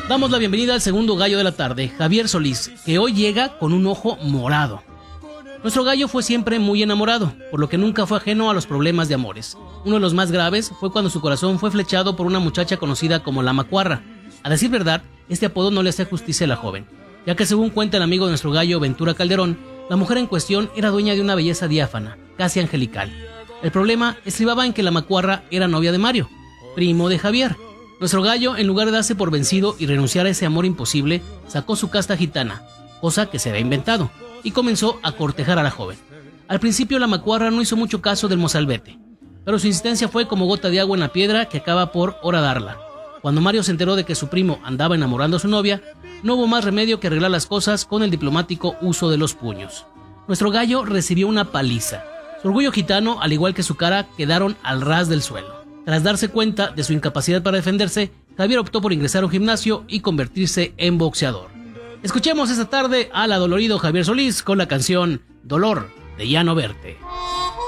Damos la bienvenida al segundo gallo de la tarde, Javier Solís, que hoy llega con un ojo morado. Nuestro gallo fue siempre muy enamorado, por lo que nunca fue ajeno a los problemas de amores. Uno de los más graves fue cuando su corazón fue flechado por una muchacha conocida como la Macuarra. A decir verdad, este apodo no le hacía justicia a la joven, ya que según cuenta el amigo de nuestro gallo, Ventura Calderón, la mujer en cuestión era dueña de una belleza diáfana, casi angelical. El problema estribaba en que la Macuarra era novia de Mario, primo de Javier. Nuestro gallo, en lugar de darse por vencido y renunciar a ese amor imposible, sacó su casta gitana, cosa que se había inventado, y comenzó a cortejar a la joven. Al principio la Macuarra no hizo mucho caso del mozalbete, pero su insistencia fue como gota de agua en la piedra que acaba por horadarla. Cuando Mario se enteró de que su primo andaba enamorando a su novia, no hubo más remedio que arreglar las cosas con el diplomático uso de los puños. Nuestro gallo recibió una paliza. Su orgullo gitano, al igual que su cara, quedaron al ras del suelo. Tras darse cuenta de su incapacidad para defenderse, Javier optó por ingresar a un gimnasio y convertirse en boxeador. Escuchemos esta tarde al adolorido Javier Solís con la canción Dolor de Ya No Verte.